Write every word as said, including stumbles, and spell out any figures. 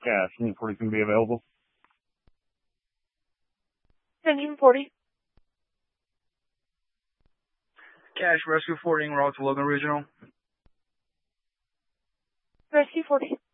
Cash, Union forty can be available. Union forty. Cash, Rescue forty, en route to Logan Regional. Rescue forty.